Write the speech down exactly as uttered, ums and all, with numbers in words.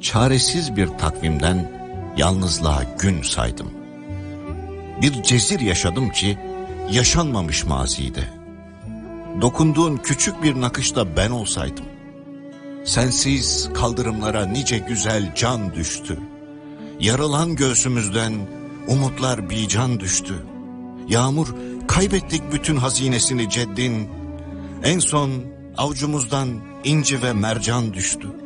çaresiz bir takvimden yalnızlığa gün saydım. Bir cezir yaşadım ki yaşanmamış mazide. Dokunduğun küçük bir nakışta ben olsaydım. Sensiz kaldırımlara nice güzel can düştü. Yarılan göğsümüzden umutlar bican düştü. Yağmur kaybettik bütün hazinesini ceddin. En son avucumuzdan inci ve mercan düştü.